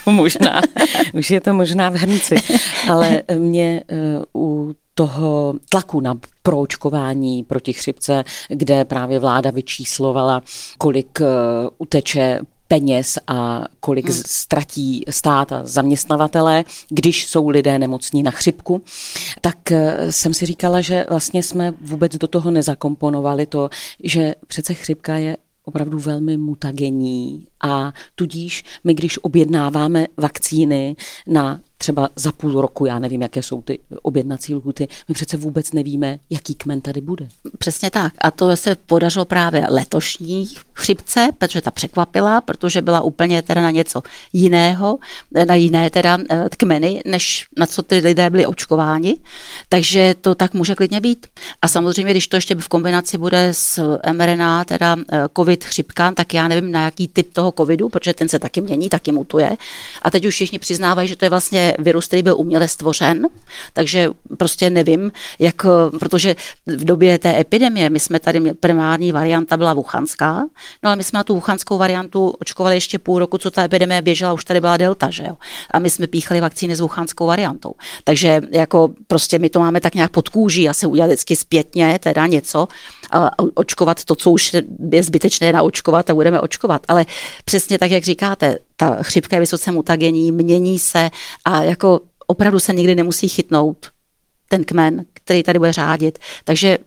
je to možná v hrnci. Ale mě u toho tlaku na proočkování proti chřipce, kde právě vláda vyčíslovala, kolik uteče peněz a kolik ztratí stát a zaměstnavatelé, když jsou lidé nemocní na chřipku, tak jsem si říkala, že vlastně jsme vůbec do toho nezakomponovali to, že přece chřipka je opravdu velmi mutagenní a tudíž my, když objednáváme vakcíny na třeba za půl roku, já nevím, jaké jsou ty objednací lhuty, my přece vůbec nevíme, jaký kmen tady bude. Přesně tak. A to se podařilo právě letošní chřipce, protože ta překvapila, protože byla úplně teda na něco jiného, na jiné teda kmeny, než na co ty lidé byli očkováni. Takže to tak může klidně být. A samozřejmě, když to ještě v kombinaci bude s mRNA, teda covid chřipka, tak já nevím, na jaký typ toho covidu, protože ten se taky mění, taky mutuje. A teď už všichni přiznávají, že to je vlastně virus, který byl uměle stvořen, takže prostě nevím, jak, protože v době té epidemie, my jsme tady, primární varianta byla wuhanská, no ale my jsme na tu wuhanskou variantu očkovali ještě půl roku, co ta epidemie běžela, už tady byla delta, že jo? A my jsme píchali vakcíny s wuhanskou variantou. Takže jako prostě my to máme tak nějak pod kůží, asi udělat vždycky zpětně, teda něco, a očkovat to, co už je zbytečné naočkovat a budeme očkovat. Ale přesně tak, jak říkáte, ta chřipka je vysoce mutagenní, mění se a jako opravdu se nikdy nemusí chytnout ten kmen, který tady bude řádit. Takže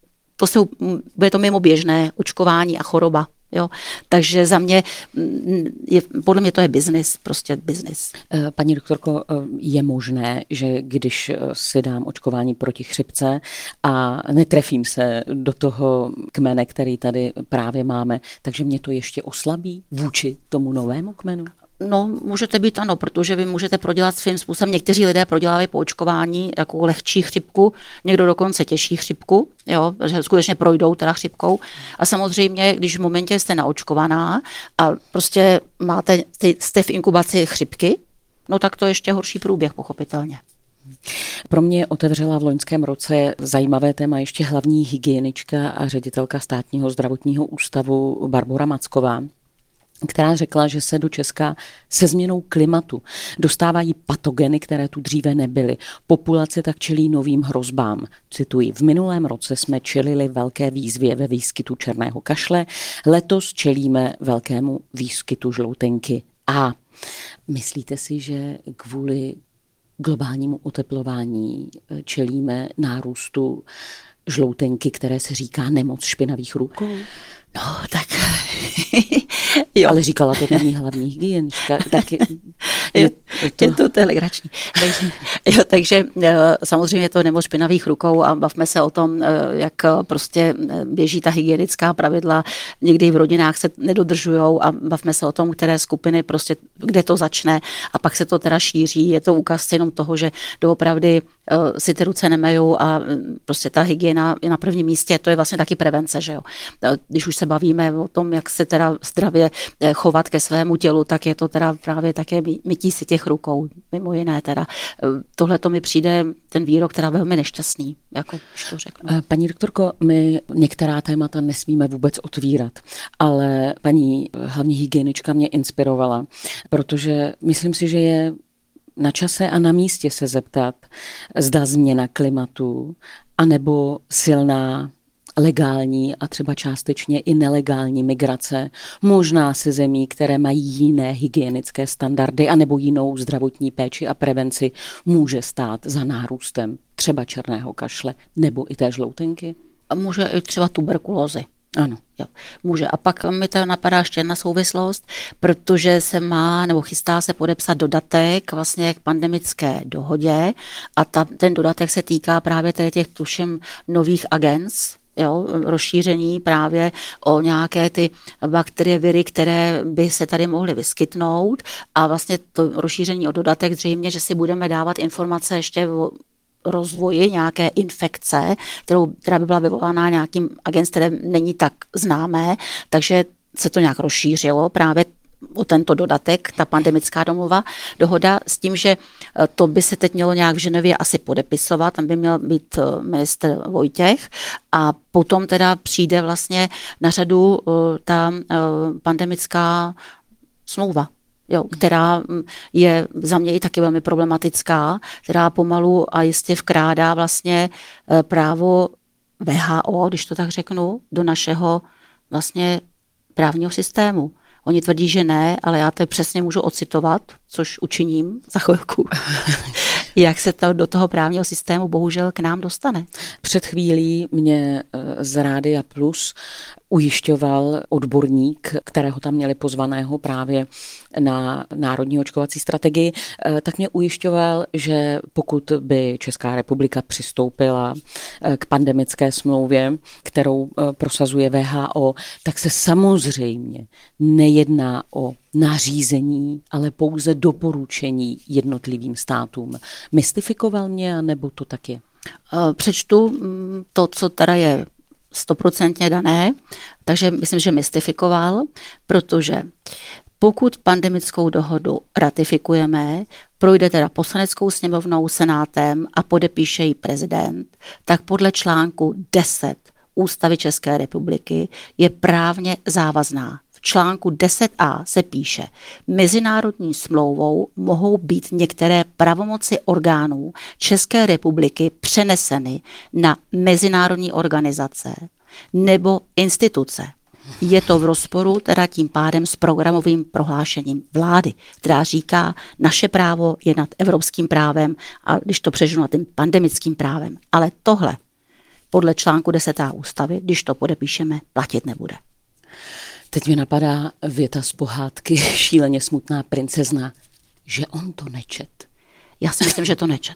bude to mimo běžné očkování a choroba. Jo? Takže za mě, podle mě to je biznis, prostě biznis. Paní doktorko, je možné, že když si dám očkování proti chřipce a netrefím se do toho kmene, který tady právě máme, takže mě to ještě oslabí vůči tomu novému kmenu? No, můžete být ano, protože vy můžete prodělat svým způsobem. Někteří lidé prodělávají po očkování jako lehčí chřipku, někdo dokonce těžší chřipku, jo, že skutečně projdou teda chřipkou. A samozřejmě, když v momentě jste naočkovaná a prostě jste v inkubaci chřipky, no tak to je ještě horší průběh, pochopitelně. Pro mě otevřela v loňském roce zajímavé téma ještě hlavní hygienička a ředitelka Státního zdravotního ústavu Barbora Macková, která řekla, že se do Česka se změnou klimatu dostávají patogeny, které tu dříve nebyly. Populace tak čelí novým hrozbám. Cituji, v minulém roce jsme čelili velké výzvě ve výskytu černého kašle, letos čelíme velkému výskytu žloutenky A. Myslíte si, že kvůli globálnímu oteplování čelíme nárůstu žloutenky, které se říká nemoc špinavých rukou? No, tak jo. Ale říkala to paní hlavní hygienička. Taky, je to telegrační. Takže samozřejmě je to nemoc špinavých rukou a bavme se o tom, jak prostě běží ta hygienická pravidla. Někdy v rodinách se nedodržujou a bavme se o tom, které skupiny prostě, kde to začne a pak se to teda šíří. Je to ukaz jenom toho, že doopravdy si ty ruce nemejou a prostě ta hygiena je na prvním místě, to je vlastně taky prevence, že jo. Když už se bavíme o tom, jak se teda zdravě chovat ke svému tělu, tak je to teda právě také mytí si těch rukou, mimo jiné teda. Tohle to mi přijde ten výrok teda velmi nešťastný, jako když to řeknu. Paní doktorko, my některá témata nesmíme vůbec otvírat, ale paní hlavní hygienička mě inspirovala, protože myslím si, že je na čase a na místě se zeptat, zda změna klimatu, anebo silná legální a třeba částečně i nelegální migrace, možná se zemí, které mají jiné hygienické standardy anebo jinou zdravotní péči a prevenci, může stát za nárůstem třeba černého kašle nebo i té žloutenky? A může i třeba tuberkulózy. Ano. Jo, může. A pak mi to napadá ještě jedna souvislost, protože se má nebo chystá se podepsat dodatek vlastně k pandemické dohodě a ten dodatek se týká právě těch tuším nových agens, jo, rozšíření právě o nějaké ty bakterie, viry, které by se tady mohly vyskytnout a vlastně to rozšíření o dodatek zřejmě, že si budeme dávat informace ještě o rozvoji nějaké infekce, která by byla vyvolaná nějakým agens, které není tak známé, takže se to nějak rozšířilo právě o tento dodatek, ta pandemická dohoda s tím, že to by se teď mělo nějak v Ženevě asi podepisovat, tam by měl být ministr Vojtěch a potom teda přijde vlastně na řadu ta pandemická smlouva, jo, která je za mě i taky velmi problematická, která pomalu a jistě vkrádá vlastně právo WHO, když to tak řeknu, do našeho vlastně právního systému. Oni tvrdí, že ne, ale já to přesně můžu ocitovat, což učiním za chvilku, jak se to do toho právního systému bohužel k nám dostane. Před chvílí mě z Rádia Plus ujišťoval odborník, kterého tam měli pozvaného právě na národní očkovací strategii, tak mě ujišťoval, že pokud by Česká republika přistoupila k pandemické smlouvě, kterou prosazuje WHO, tak se samozřejmě nejedná o nařízení, ale pouze doporučení jednotlivým státům. Mystifikoval mě, nebo to tak je? Přečtu to, co teda je 100% dané, takže myslím, že mystifikoval, protože pokud pandemickou dohodu ratifikujeme, projde teda poslaneckou sněmovnou, senátem a podepíše ji prezident, tak podle článku 10 Ústavy České republiky je právně závazná. V článku 10a se píše, mezinárodní smlouvou mohou být některé pravomoci orgánů České republiky přeneseny na mezinárodní organizace nebo instituce. Je to v rozporu teda tím pádem s programovým prohlášením vlády, která říká, naše právo je nad evropským právem a když to přeženu nad tím pandemickým právem. Ale tohle podle článku 10a ústavy, když to podepíšeme, platit nebude. Teď mi napadá věta z pohádky Šíleně smutná princezna, že on to nečet. Já si myslím, že to nečet.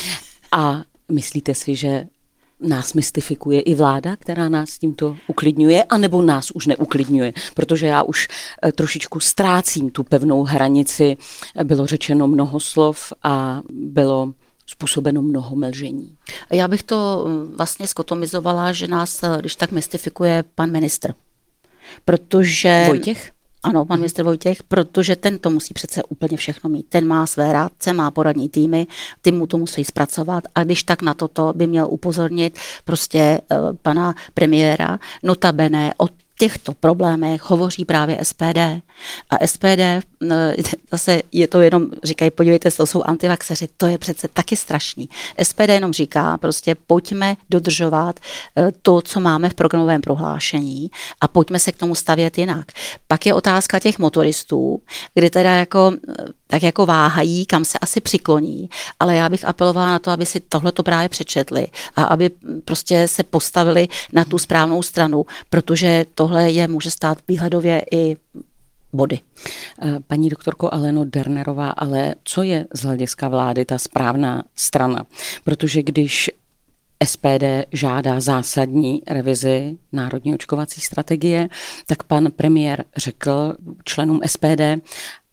A myslíte si, že nás mystifikuje i vláda, která nás tímto uklidňuje, anebo nás už neuklidňuje? Protože já už trošičku ztrácím tu pevnou hranici. Bylo řečeno mnoho slov a bylo způsobeno mnoho mlžení. Já bych to vlastně skotomizovala, že nás, když tak mystifikuje pan ministr. Protože... Vojtěch? Ano, pan ministr Vojtěch, protože ten to musí přece úplně všechno mít. Ten má své rádce, má poradní týmy, ty mu to musí zpracovat a když tak na toto by měl upozornit prostě pana premiéra, notabene o těchto problémech hovoří právě SPD. A SPD, zase je to jenom, říkají, podívejte, to jsou antivaxeři, to je přece taky strašný. SPD jenom říká, prostě pojďme dodržovat to, co máme v programovém prohlášení a pojďme se k tomu stavět jinak. Pak je otázka těch motoristů, kdy teda tak jako váhají, kam se asi přikloní, ale já bych apelovala na to, aby si tohleto právě přečetli a aby prostě se postavili na tu správnou stranu, protože tohle může stát výhledově i body. Paní doktorko Aleno Dernerová, ale co je z hlediska vlády ta správná strana? Protože když SPD žádá zásadní revizi národní očkovací strategie, tak pan premiér řekl členům SPD,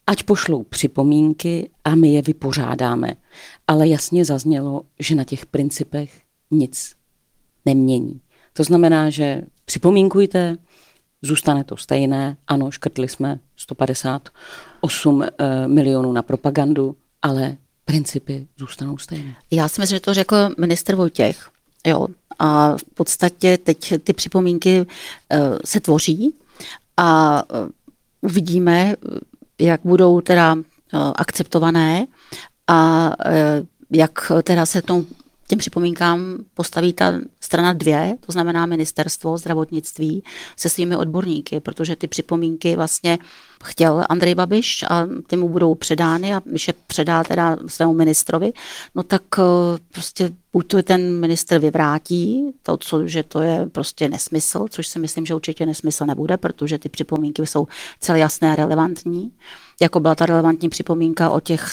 ať pošlou připomínky a my je vypořádáme. Ale jasně zaznělo, že na těch principech nic nemění. To znamená, že připomínkujte, zůstane to stejné. Ano, škrtli jsme 158 milionů na propagandu, ale principy zůstanou stejné. Já si myslím, že to řekl ministr Vojtěch. Jo. A v podstatě teď ty připomínky se tvoří a uvidíme, jak budou teda akceptované a jak teda se těm připomínkám postaví ta strana 2, to znamená ministerstvo zdravotnictví se svými odborníky, protože ty připomínky vlastně chtěl Andrej Babiš a ty mu budou předány a když je předá teda svému ministrovi, no tak prostě buď to ten ministr vyvrátí, že to je prostě nesmysl, což si myslím, že určitě nesmysl nebude, protože ty připomínky jsou celé jasné a relevantní, jako byla ta relevantní připomínka o těch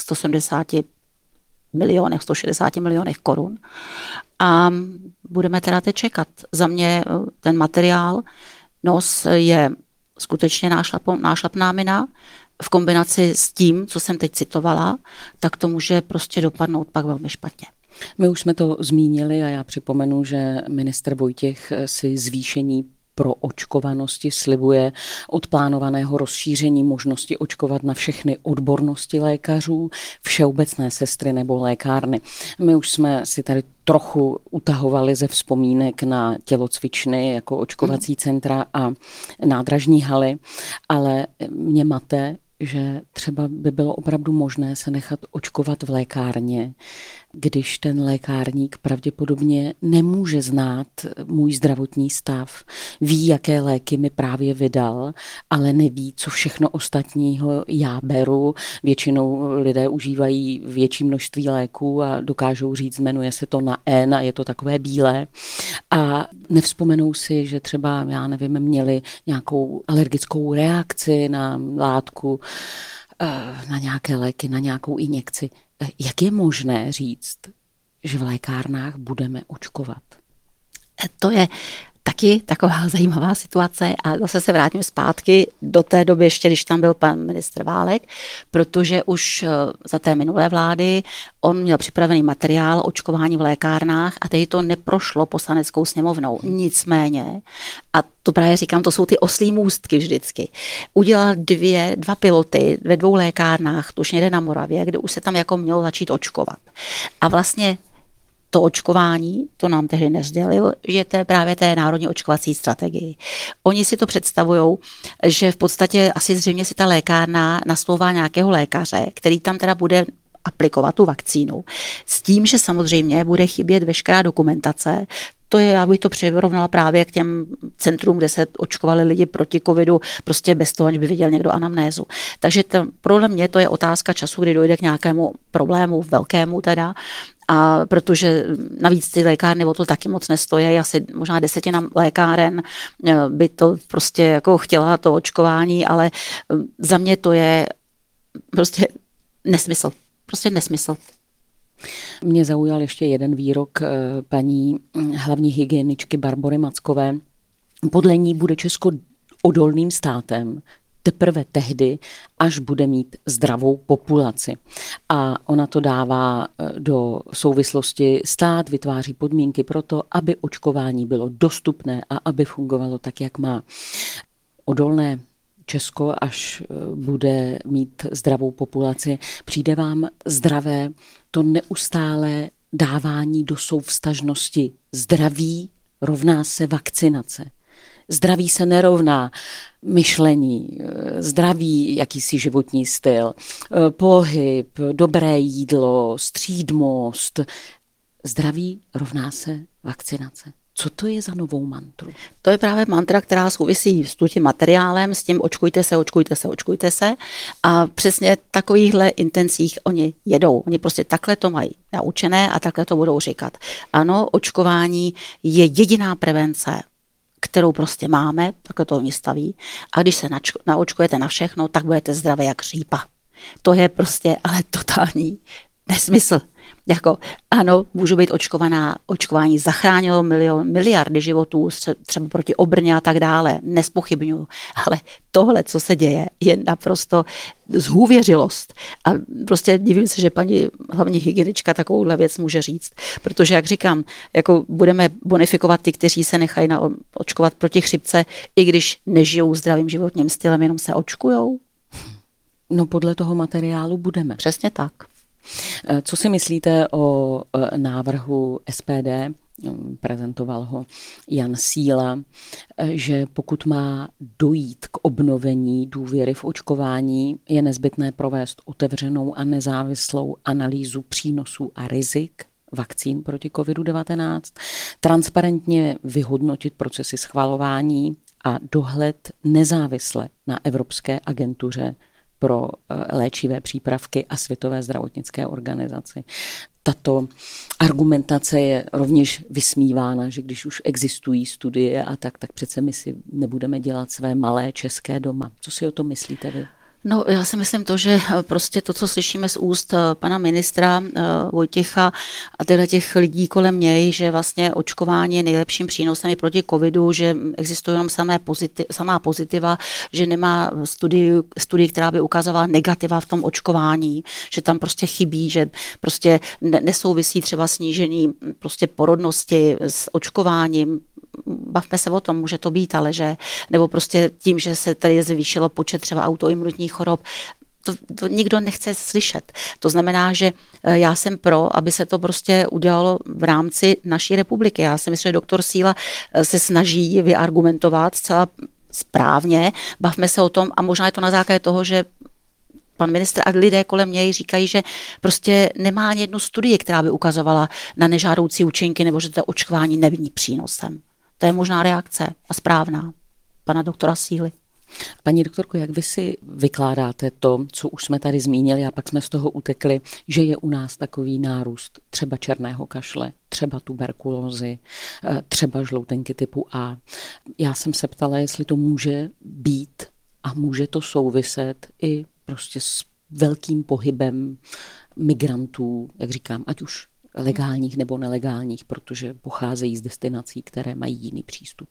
160 milionech korun. A budeme teda teď čekat. Za mě ten materiál NOS je skutečně nášlapná mina. V kombinaci s tím, co jsem teď citovala, tak to může prostě dopadnout pak velmi špatně. My už jsme to zmínili a já připomenu, že ministr Vojtěch si zvýšení pro očkovanosti slibuje od plánovaného rozšíření možnosti očkovat na všechny odbornosti lékařů, všeobecné sestry nebo lékárny. My už jsme si tady trochu utahovali ze vzpomínek na tělocvičny jako očkovací centra a nádražní haly, ale mě mate, že třeba by bylo opravdu možné se nechat očkovat v lékárně, když ten lékárník pravděpodobně nemůže znát můj zdravotní stav, ví, jaké léky mi právě vydal, ale neví, co všechno ostatního já beru. Většinou lidé užívají větší množství léků a dokážou říct, jmenuje se to na N a je to takové bílé. A nevzpomenou si, že třeba, já nevím, měli nějakou alergickou reakci na látku, na nějaké léky, na nějakou injekci. Jak je možné říct, že v lékárnách budeme očkovat? To je taky taková zajímavá situace a zase se vrátím zpátky do té doby, ještě když tam byl pan ministr Válek, protože už za té minulé vlády on měl připravený materiál očkování v lékárnách a teď to neprošlo Poslaneckou sněmovnou. Nicméně, a to právě říkám, to jsou ty oslí můstky vždycky, udělal dva piloty ve 2 lékárnách, tuž někde na Moravě, kde už se tam jako mělo začít očkovat. A vlastně to očkování, to nám tehdy nesdělil, že to je právě té národní očkovací strategii. Oni si to představují, že v podstatě asi zřejmě si ta lékárna naslouvá nějakého lékaře, který tam teda bude aplikovat tu vakcínu. S tím, že samozřejmě bude chybět veškerá dokumentace. To je, já bych to přirovnala právě k těm centrům, kde se očkovali lidi proti covidu, prostě bez toho, aniž by viděl někdo anamnézu. Takže podle mě to je otázka času, kdy dojde k nějakému problému velkému teda, a protože navíc ty lékárny o to taky moc nestojí, asi možná 10 lékáren by to prostě jako chtěla to očkování, ale za mě to je prostě nesmysl. Prostě nesmysl. Mě zaujal ještě jeden výrok paní hlavní hygieničky Barbory Mackové. Podle ní bude Česko odolným státem teprve tehdy, až bude mít zdravou populaci. A ona to dává do souvislosti. Stát vytváří podmínky pro to, aby očkování bylo dostupné a aby fungovalo tak, jak má. Odolné Česko, až bude mít zdravou populaci, přijde vám zdravé to neustále dávání do souvztažnosti. Zdraví rovná se vakcinace. Zdraví se nerovná myšlení, zdraví, jakýsi životní styl, pohyb, dobré jídlo, střídmost. Zdraví rovná se vakcinace. Co to je za novou mantru? To je právě mantra, která souvisí s tím materiálem, s tím očkujte se, očkujte se, očkujte se. A přesně takovýchhle intencích oni jedou. Oni prostě takhle to mají naučené a takhle to budou říkat. Ano, očkování je jediná prevence, kterou prostě máme, takhle to oni staví. A když se naočkujete na všechno, tak budete zdravé jak řípa. To je prostě ale totální nesmysl. Jako, ano, můžu být očkovaná, očkování zachránilo miliardy životů, třeba proti obrně a tak dále, nespochybnuju, ale tohle, co se děje, je naprosto zhůvěřilost. A prostě divím se, že paní hlavní hygienička takovouhle věc může říct, protože, jak říkám, jako budeme bonifikovat ty, kteří se nechají očkovat proti chřipce, i když nežijou zdravým životním stylem, jenom se očkujou. No podle toho materiálu budeme. Přesně tak. Co si myslíte o návrhu SPD? Prezentoval ho Jan Síla, že pokud má dojít k obnovení důvěry v očkování, je nezbytné provést otevřenou a nezávislou analýzu přínosů a rizik vakcín proti COVID-19, transparentně vyhodnotit procesy schvalování a dohled nezávisle na Evropské agentuře pro léčivé přípravky a Světové zdravotnické organizaci. Tato argumentace je rovněž vysmívána, že když už existují studie a tak přece my si nebudeme dělat své malé české doma. Co si o tom myslíte vy? No, já si myslím to, že prostě to, co slyšíme z úst pana ministra Vojtěcha a těch lidí kolem něj, že vlastně očkování je nejlepším přínosem i proti covidu, že existují jenom samá pozitiva, že nemá studii, která by ukazovala negativa v tom očkování, že tam prostě chybí, že prostě nesouvisí třeba snížení prostě porodnosti s očkováním. Bavme se o tom, může to být, ale že, nebo prostě tím, že se tady zvýšilo počet třeba autoimunitních chorob, to nikdo nechce slyšet. To znamená, že já jsem pro, aby se to prostě udělalo v rámci naší republiky. Já si myslím, že doktor Síla se snaží vyargumentovat zcela správně, bavme se o tom a možná je to na základě toho, že pan ministr a lidé kolem něj říkají, že prostě nemá ani jednu studii, která by ukazovala na nežádoucí účinky nebo že to očkování není přínosem. To je možná reakce a správná pana doktora Síly. Paní doktorko, jak vy si vykládáte to, co už jsme tady zmínili a pak jsme z toho utekli, že je u nás takový nárůst třeba černého kašle, třeba tuberkulózy, třeba žloutenky typu A. Já jsem se ptala, jestli to může být a může to souviset i prostě s velkým pohybem migrantů, jak říkám, ať už legálních nebo nelegálních, protože pocházejí z destinací, které mají jiný přístup.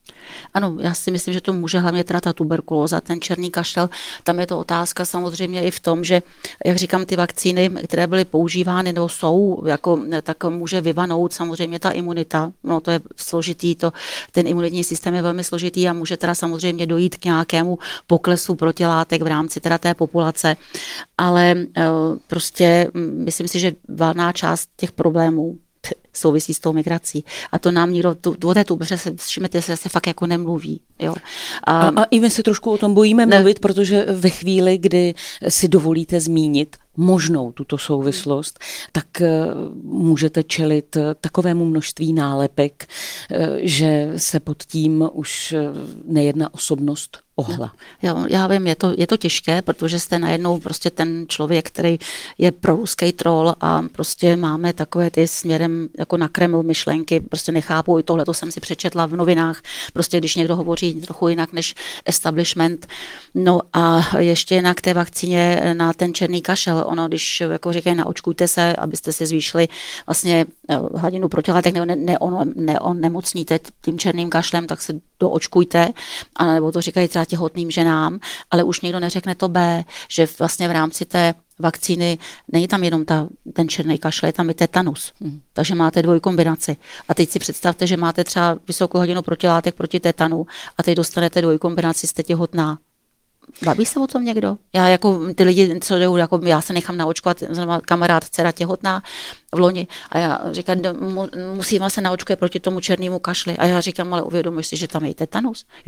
Ano, já si myslím, že to může hlavně teda ta tuberkulóza, ten černý kašel. Tam je to otázka samozřejmě i v tom, že, jak říkám, ty vakcíny, které byly používány nebo jsou, jako, tak může vyvanout samozřejmě ta imunita. No to je složitý, ten imunitní systém je velmi složitý a může teda samozřejmě dojít k nějakému poklesu protilátek v rámci teda té populace. Ale prostě myslím si, že valná část těch problémů souvisí s tou migrací. A to nám nikdo, o té tubeře se fakt jako nemluví. Jo. A i my se trošku o tom bojíme mluvit, protože ve chvíli, kdy si dovolíte zmínit možnou tuto souvislost, tak můžete čelit takovému množství nálepek, že se pod tím už nejedna osobnost ohla. Já vím, je to těžké, protože jste najednou prostě ten člověk, který je proruský troll a prostě máme takové ty směrem jako na Kreml myšlenky, prostě nechápu, i tohle to jsem si přečetla v novinách, prostě když někdo hovoří trochu jinak než establishment. No a ještě jinak té vakcíně na ten černý kašel, ono, když jako říkají, naočkujte se, abyste si zvýšili vlastně hladinu protilátek, nemocníte tím černým kašlem, tak se doočkujte, nebo to říkají třeba těhotným ženám, ale už někdo neřekne to B, že vlastně v rámci té vakcíny není tam jenom ten černý kašel, je tam i tetanus. Takže máte dvojí kombinaci. A teď si představte, že máte třeba vysokou hladinu protilátek proti tetanu a teď dostanete dvojí kombinaci, jste těhotná. Baví se o tom někdo? Já jako ty lidi, co jdou, jako já se nechám naočkovat, kamarád, dcera těhotná v loni a já říkám, musím se naočkovat proti tomu černému kašli a já říkám, ale uvědomuji si, že tam je tetanus.